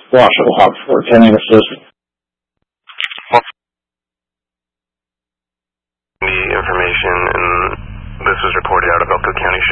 Washoe Hawks for attending assist. The information, and this was reported out of Elko County